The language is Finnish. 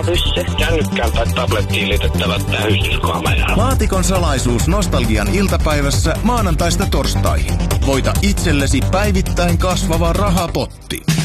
Pyssy. Kännykkään tai tablettiin liitettävä tähystyskamera. Laatikon salaisuus Nostalgian iltapäivässä maanantaista torstaihin. Voita itsellesi päivittäin kasvava rahapotti.